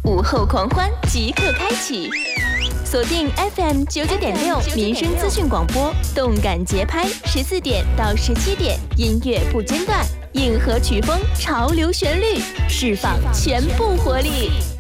午后狂欢即刻开启，锁定 FM 99.6民生资讯广播，动感节拍14点到17点，音乐不间断，硬核曲风，潮流旋律，释放全部活力。